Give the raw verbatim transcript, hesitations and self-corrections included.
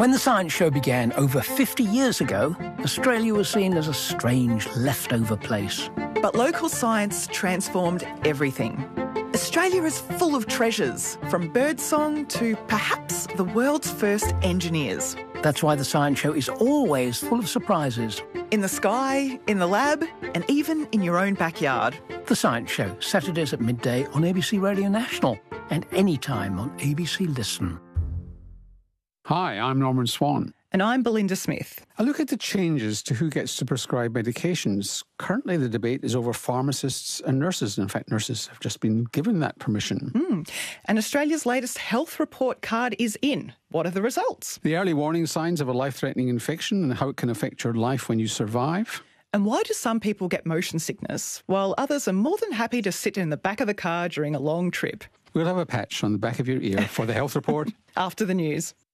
When the Science Show began over fifty years ago, Australia was seen as a strange, leftover place. But local science transformed everything. Australia is full of treasures, from birdsong to perhaps the world's first engineers. That's why the Science Show is always full of surprises. In the sky, in the lab, and even in your own backyard. The Science Show, Saturdays at midday on A B C Radio National and anytime on A B C Listen. Hi, I'm Norman Swan. And I'm Belinda Smith. A look at the changes to who gets to prescribe medications. Currently, the debate is over pharmacists and nurses. In fact, nurses have just been given that permission. Mm. And Australia's latest health report card is in. What are the results? The early warning signs of a life-threatening infection and how it can affect your life when you survive. And why do some people get motion sickness, while others are more than happy to sit in the back of the car during a long trip? We'll have a patch on the back of your ear for the health report. After the news.